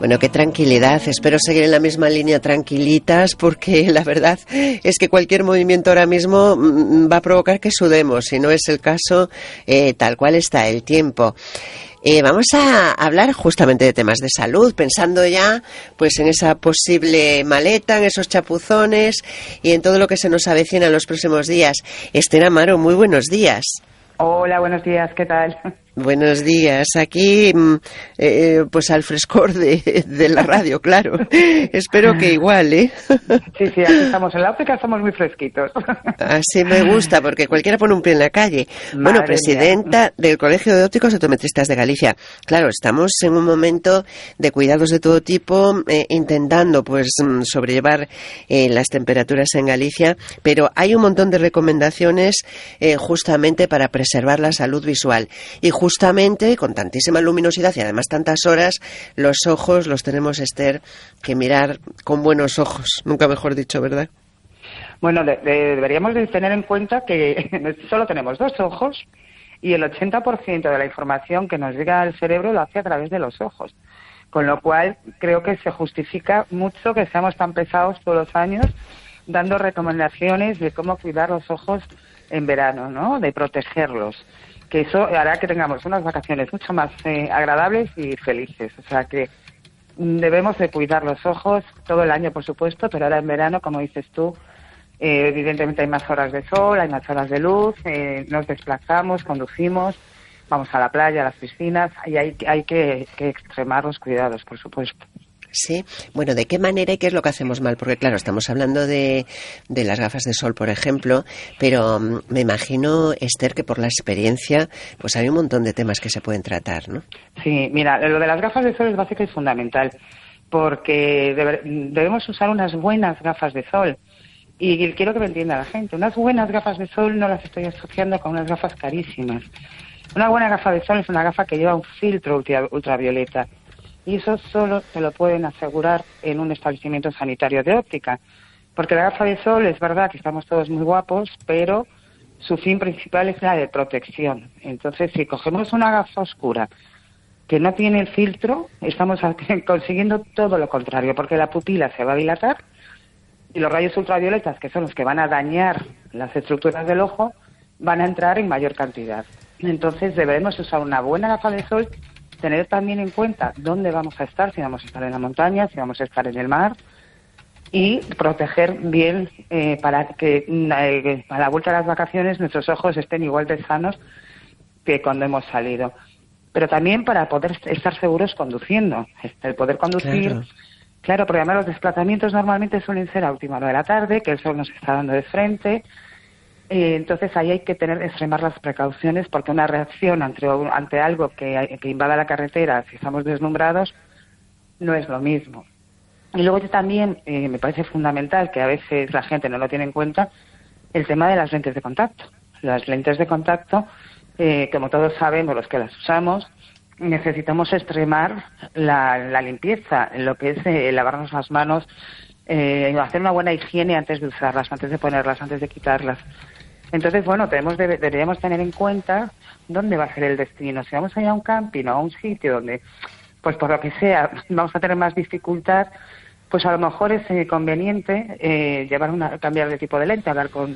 Bueno, qué tranquilidad. Espero seguir en la misma línea tranquilitas, porque la verdad es que cualquier movimiento ahora mismo va a provocar que sudemos. Si no es el caso, tal cual está el tiempo. Vamos a hablar justamente de temas de salud, pensando ya pues en esa posible maleta, en esos chapuzones y en todo lo que se nos avecina en los próximos días. Esther Amaro, muy buenos días. Hola, buenos días, ¿qué tal? Buenos días. Aquí, pues al frescor de la radio, claro. Espero que igual, ¿eh? Sí, aquí estamos en la óptica, estamos muy fresquitos. Así me gusta, porque cualquiera pone un pie en la calle. Bueno, presidenta del Colegio de Ópticos Optometristas de Galicia. Claro, estamos en un momento de cuidados de todo tipo, intentando pues sobrellevar las temperaturas en Galicia, pero hay un montón de recomendaciones justamente para preservar la salud visual. Y justamente, con tantísima luminosidad y además tantas horas, los ojos los tenemos, Esther, que mirar con buenos ojos. Nunca mejor dicho, ¿verdad? Bueno, deberíamos de tener en cuenta que solo tenemos dos ojos y el 80% de la información que nos llega al cerebro lo hace a través de los ojos. Con lo cual, creo que se justifica mucho que seamos tan pesados todos los años dando recomendaciones de cómo cuidar los ojos en verano, ¿no? De protegerlos. Que eso hará que tengamos unas vacaciones mucho más agradables y felices. O sea que debemos de cuidar los ojos todo el año, por supuesto, pero ahora en verano, como dices tú, evidentemente hay más horas de sol, hay más horas de luz, nos desplazamos, conducimos, vamos a la playa, a las piscinas, y hay que extremar los cuidados, por supuesto. Sí, bueno, ¿de qué manera y qué es lo que hacemos mal? Porque claro, estamos hablando de las gafas de sol, por ejemplo, pero me imagino, Esther, que por la experiencia, pues hay un montón de temas que se pueden tratar, ¿no? Sí, mira, lo de las gafas de sol es básico y fundamental, porque debemos usar unas buenas gafas de sol. Y quiero que me entienda la gente, unas buenas gafas de sol no las estoy asociando con unas gafas carísimas. Una buena gafa de sol es una gafa que lleva un filtro ultravioleta. Y eso solo te lo pueden asegurar en un establecimiento sanitario de óptica. Porque la gafa de sol es verdad que estamos todos muy guapos, pero su fin principal es la de protección. Entonces, si cogemos una gafa oscura que no tiene el filtro, estamos consiguiendo todo lo contrario, porque la pupila se va a dilatar y los rayos ultravioletas, que son los que van a dañar las estructuras del ojo, van a entrar en mayor cantidad. Entonces, deberemos usar una buena gafa de sol, tener también en cuenta dónde vamos a estar, si vamos a estar en la montaña, si vamos a estar en el mar, y proteger bien para que a la vuelta de las vacaciones nuestros ojos estén igual de sanos que cuando hemos salido. Pero también para poder estar seguros conduciendo, el poder conducir. Claro, porque además los desplazamientos normalmente suelen ser a última hora de la tarde, que el sol nos está dando de frente. Entonces ahí hay que extremar las precauciones, porque una reacción ante algo que invada la carretera, si estamos deslumbrados, no es lo mismo. Y luego también me parece fundamental, que a veces la gente no lo tiene en cuenta, el tema de las lentes de contacto. Las lentes de contacto, como todos sabemos, los que las usamos, necesitamos extremar la limpieza, lo que es lavarnos las manos, hacer una buena higiene antes de usarlas, antes de ponerlas, antes de quitarlas. Entonces, bueno, deberíamos tener en cuenta dónde va a ser el destino. Si vamos a ir a un camping o a un sitio donde, pues por lo que sea, vamos a tener más dificultad, pues a lo mejor es conveniente cambiar de tipo de lente, hablar con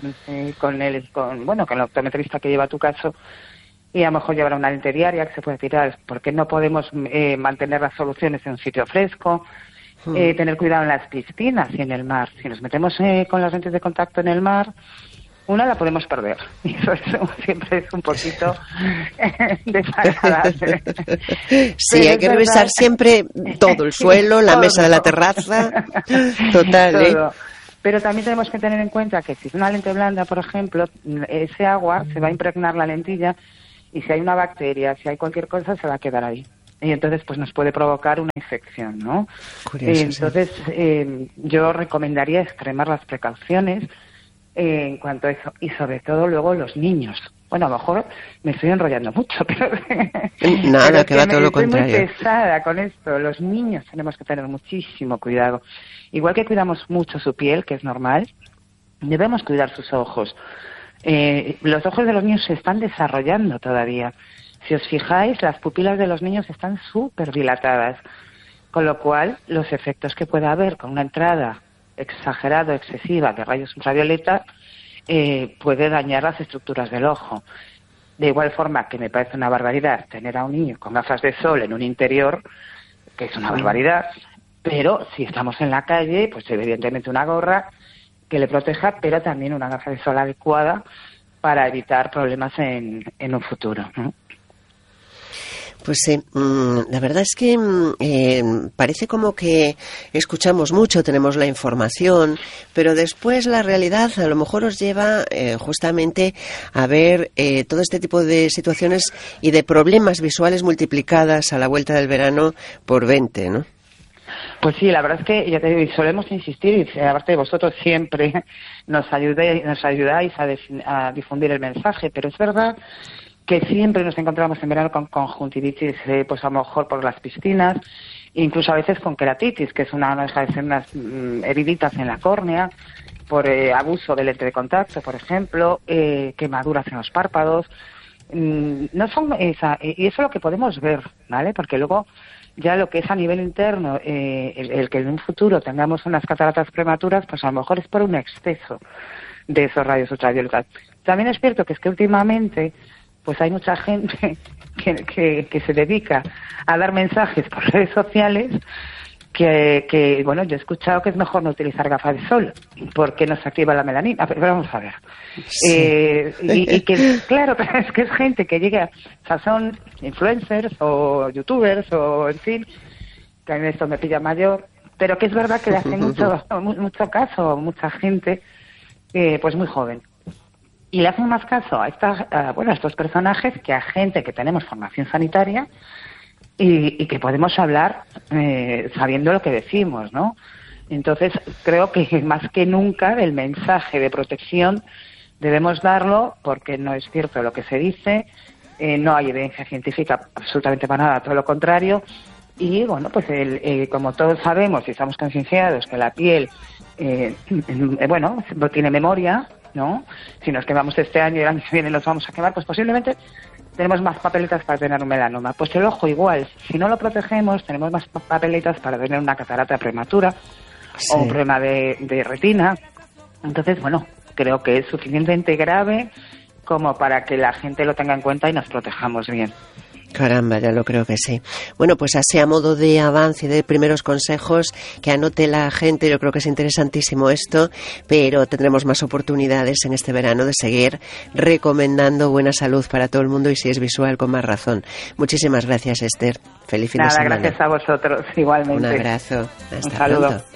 el optometrista que lleva tu caso, y a lo mejor llevar una lente diaria que se puede tirar, porque no podemos mantener las soluciones en un sitio fresco. Tener cuidado en las piscinas y en el mar. Si nos metemos con las lentes de contacto en el mar, una la podemos perder. Y eso siempre es un poquito desagradable. Sí, pero hay que revisar siempre todo, el suelo, la mesa de la terraza, total. Pero también tenemos que tener en cuenta que si es una lente blanda, por ejemplo, ese agua se va a impregnar la lentilla, y si hay una bacteria, si hay cualquier cosa, se va a quedar ahí. Y entonces pues nos puede provocar una infección, ¿no? Curioso, entonces yo recomendaría extremar las precauciones en cuanto a eso, y sobre todo luego los niños. Bueno, a lo mejor me estoy enrollando mucho, pero nada, que va todo lo contrario. Estoy muy pesada con esto. Los niños tenemos que tener muchísimo cuidado. Igual que cuidamos mucho su piel, que es normal, debemos cuidar sus ojos. Los ojos de los niños se están desarrollando todavía. Si os fijáis, las pupilas de los niños están súper dilatadas. Con lo cual, los efectos que pueda haber con una entrada exagerada, excesiva de rayos ultravioleta puede dañar las estructuras del ojo. De igual forma que me parece una barbaridad tener a un niño con gafas de sol en un interior, que es una barbaridad, pero si estamos en la calle, pues evidentemente una gorra que le proteja, pero también una gafa de sol adecuada para evitar problemas en un futuro, ¿no? Pues la verdad es que parece como que escuchamos mucho, tenemos la información, pero después la realidad a lo mejor os lleva justamente a ver todo este tipo de situaciones y de problemas visuales multiplicadas a la vuelta del verano por 20, ¿no? Pues sí, la verdad es que ya te digo, solemos insistir, y aparte de vosotros siempre nos ayudáis a difundir el mensaje, pero es verdad que siempre nos encontramos en verano con conjuntivitis, pues a lo mejor por las piscinas, incluso a veces con queratitis, que no deja de ser unas heriditas en la córnea, por abuso de lente de contacto, por ejemplo, quemaduras en los párpados. No son y eso es lo que podemos ver, ¿vale? Porque luego ya lo que es a nivel interno, el que en un futuro tengamos unas cataratas prematuras, pues a lo mejor es por un exceso de esos rayos ultravioletas. También es cierto que últimamente pues hay mucha gente que se dedica a dar mensajes por redes sociales que bueno, yo he escuchado que es mejor no utilizar gafas de sol porque nos activa la melanina, pero vamos a ver. Sí. Y que, claro, es que es gente que llega, o sea, son influencers o youtubers o, en fin, que a mí esto me pilla mayor, pero que es verdad que le hace mucho caso a mucha gente, pues muy joven. Y le hacen más caso a estos personajes que a gente que tenemos formación sanitaria y que podemos hablar sabiendo lo que decimos, ¿no? Entonces, creo que más que nunca el mensaje de protección debemos darlo porque no es cierto lo que se dice, no hay evidencia científica absolutamente para nada, todo lo contrario. Y, bueno, pues como todos sabemos y estamos concienciados que la piel, no tiene memoria, ¿no? Si nos quemamos este año y el año que viene nos vamos a quemar, pues posiblemente tenemos más papeletas para tener un melanoma. Pues el ojo igual, si no lo protegemos, tenemos más papeletas para tener una catarata prematura, sí, o un problema de retina. Entonces, bueno, creo que es suficientemente grave como para que la gente lo tenga en cuenta y nos protejamos bien. Caramba, ya lo creo que sí. Bueno, pues así a modo de avance y de primeros consejos, que anote la gente, yo creo que es interesantísimo esto, pero tendremos más oportunidades en este verano de seguir recomendando buena salud para todo el mundo y si es visual, con más razón. Muchísimas gracias, Esther. Feliz fin de semana. Gracias a vosotros, igualmente. Un abrazo. Hasta Un saludo. pronto.